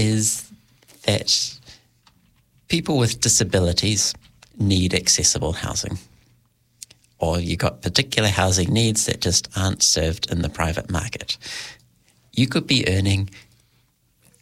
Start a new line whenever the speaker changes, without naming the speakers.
is that people with disabilities need accessible housing, or you've got particular housing needs that just aren't served in the private market. You could be earning